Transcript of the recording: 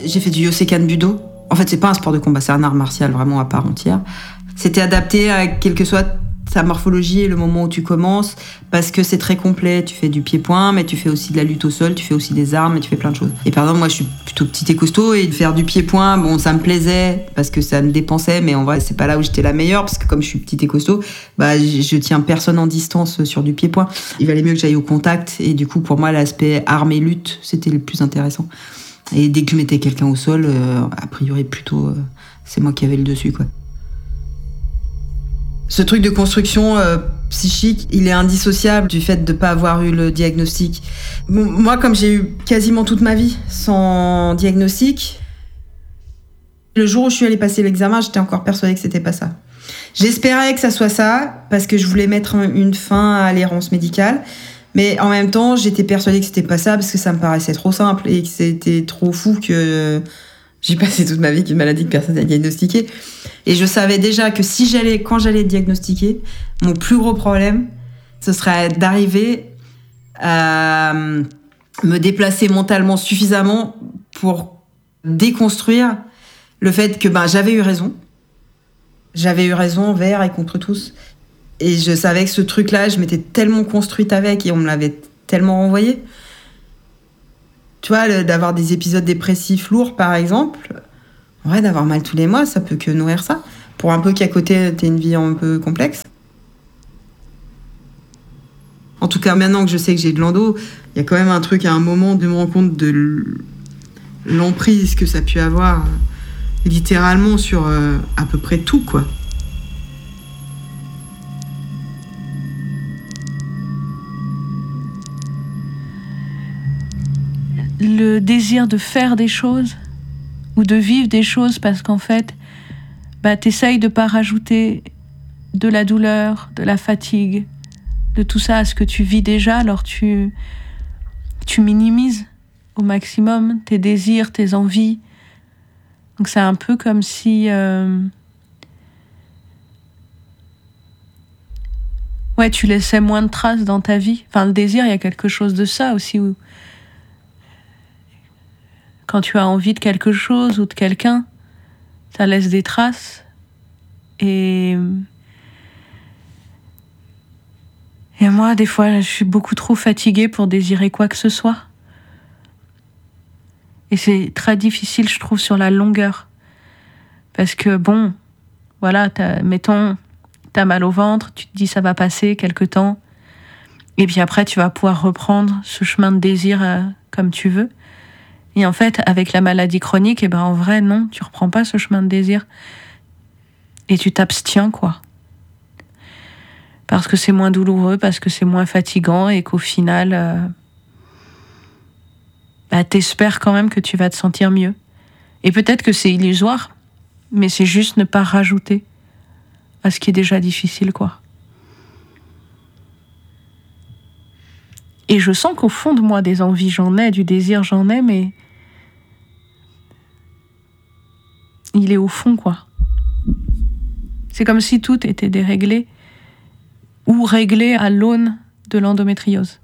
J'ai fait du Yosekan Budo. En fait, c'est pas un sport de combat, c'est un art martial vraiment à part entière. C'était adapté à quelle que soit ta morphologie et le moment où tu commences, parce que c'est très complet. Tu fais du pied-point, mais tu fais aussi de la lutte au sol, tu fais aussi des armes, et tu fais plein de choses. Et par exemple, moi, je suis plutôt petite et costaud, et faire du pied-point, bon, ça me plaisait, parce que ça me dépensait, mais en vrai, c'est pas là où j'étais la meilleure, parce que comme je suis petite et costaud, bah, je tiens personne en distance sur du pied-point. Il valait mieux que j'aille au contact, et du coup, pour moi, l'aspect arme et lutte, c'était le plus intéressant. Et dès que je mettais quelqu'un au sol, a priori, plutôt, c'est moi qui avais le dessus, quoi. Ce truc de construction psychique, il est indissociable du fait de ne pas avoir eu le diagnostic. Bon, moi, comme j'ai eu quasiment toute ma vie sans diagnostic, le jour où je suis allée passer l'examen, j'étais encore persuadée que c'était pas ça. J'espérais que ça soit ça, parce que je voulais mettre une fin à l'errance médicale. Mais en même temps, j'étais persuadée que c'était pas ça, parce que ça me paraissait trop simple et que c'était trop fou que j'ai passé toute ma vie avec une maladie que personne n'a diagnostiquée. Et je savais déjà que quand j'allais être diagnostiquée, mon plus gros problème, ce serait d'arriver à me déplacer mentalement suffisamment pour déconstruire le fait que j'avais eu raison. J'avais eu raison envers et contre tous. Et je savais que ce truc-là, je m'étais tellement construite avec et on me l'avait tellement renvoyé. Tu vois, d'avoir des épisodes dépressifs lourds, par exemple, en vrai, d'avoir mal tous les mois, ça peut que nourrir ça. Pour un peu qu'à côté, t'aies une vie un peu complexe. En tout cas, maintenant que je sais que j'ai de l'endo, il y a quand même un truc à un moment de me rendre compte de l'emprise que ça a pu avoir, littéralement, sur à peu près tout, quoi. Le désir de faire des choses ou de vivre des choses, parce qu'en fait, t'essayes de pas rajouter de la douleur, de la fatigue, de tout ça à ce que tu vis déjà, alors tu minimises au maximum tes désirs, tes envies. Donc c'est un peu comme si tu laissais moins de traces dans ta vie. Enfin, le désir, il y a quelque chose de ça aussi, où quand tu as envie de quelque chose ou de quelqu'un, ça laisse des traces. Et moi, des fois, je suis beaucoup trop fatiguée pour désirer quoi que ce soit. Et c'est très difficile, je trouve, sur la longueur. Parce que, mettons, t'as mal au ventre, tu te dis ça va passer quelque temps. Et puis après, tu vas pouvoir reprendre ce chemin de désir comme tu veux. Et en fait, avec la maladie chronique, en vrai, non, tu reprends pas ce chemin de désir. Et tu t'abstiens, quoi. Parce que c'est moins douloureux, parce que c'est moins fatigant, et qu'au final, t'espères quand même que tu vas te sentir mieux. Et peut-être que c'est illusoire, mais c'est juste ne pas rajouter à ce qui est déjà difficile, quoi. Et je sens qu'au fond de moi, des envies, j'en ai, du désir, j'en ai, mais il est au fond, quoi. C'est comme si tout était déréglé ou réglé à l'aune de l'endométriose.